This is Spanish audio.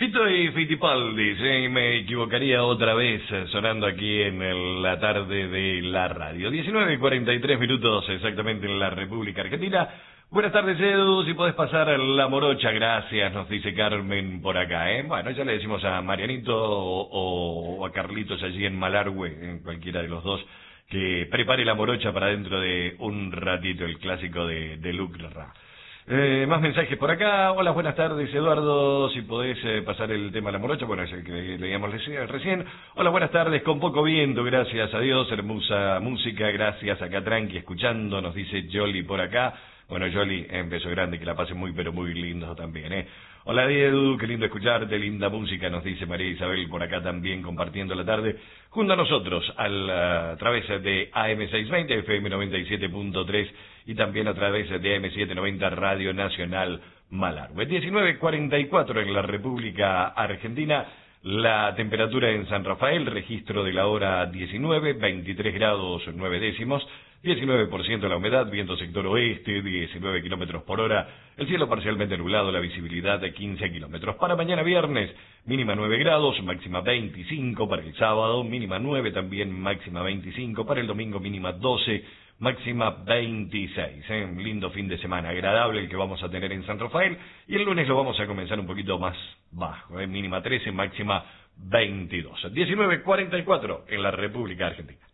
Fito y Fitipaldis, me equivocaría otra vez sonando aquí en la tarde de la radio. 19:43 exactamente en la República Argentina. Buenas tardes, Edu, si podés pasar la morocha, gracias, nos dice Carmen por acá, ¿eh? Bueno, ya le decimos a Marianito o a Carlitos allí en Malargüe, en cualquiera de los dos, que prepare la morocha para dentro de un ratito, el clásico de Lucra. Más mensajes por acá. Hola, buenas tardes, Eduardo. Si podés pasar el tema de la morocha, bueno, es el que leíamos recién. Hola, buenas tardes, con poco viento, gracias a Dios. Hermosa música, gracias. Acá tranqui, escuchando, nos dice Jolly por acá. Bueno, Jolly, un beso grande, que la pase muy, pero muy lindo también, ¿eh? Hola, Edu, qué lindo escucharte, linda música, nos dice María Isabel por acá también, compartiendo la tarde, junto a nosotros, a través de AM620, FM 97.3 y también a través de AM790 Radio Nacional Malargüe. 19:44 en la República Argentina, la temperatura en San Rafael, registro de la hora 19, 23 grados 9 décimos, 19% la humedad, viento sector oeste, 19 kilómetros por hora, el cielo parcialmente nublado, la visibilidad de 15 kilómetros. Para mañana viernes, mínima 9 grados, máxima 25 para el sábado, mínima 9 también, máxima 25 para el domingo, mínima 12, máxima 26. Un lindo fin de semana, agradable el que vamos a tener en San Rafael, y el lunes lo vamos a comenzar un poquito más bajo, mínima 13, máxima 22. 19:44 en la República Argentina.